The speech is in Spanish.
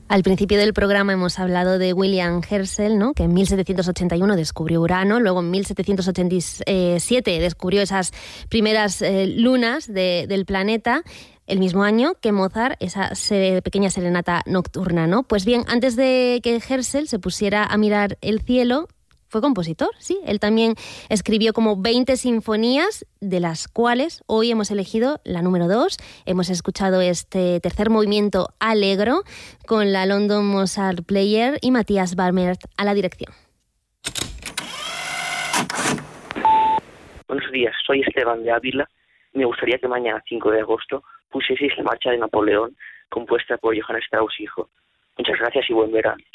Al principio del programa hemos hablado de William Herschel, ¿no?, que en 1781 descubrió Urano, luego en 1787 descubrió esas primeras lunas del planeta, el mismo año que Mozart, esa pequeña serenata nocturna, ¿no? Pues bien, antes de que Herschel se pusiera a mirar el cielo, fue compositor, sí. Él también escribió como 20 sinfonías, de las cuales hoy hemos elegido la número 2. Hemos escuchado este tercer movimiento Allegro con la London Mozart Player y Matthias Bamert a la dirección. Buenos días, soy Esteban de Ávila. Me gustaría que mañana, 5 de agosto, pusieseis la marcha de Napoleón, compuesta por Johann Strauss hijo. Muchas gracias y buen verano.